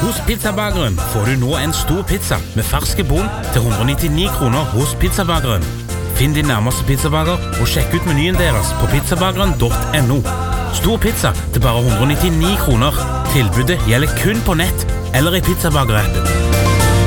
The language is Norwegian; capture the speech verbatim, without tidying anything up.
Hos Pizzabageren får du nå en stor pizza med ferske bonn til one hundred ninety-nine kroner hos Pizzabageren. Finn din nærmeste pizzabager og sjekk ut menyen deres på pizzabageren punktum no. Stor pizza til bare one hundred ninety-nine kroner. Tilbudet gjelder kun på nett eller i Pizzabager-appen.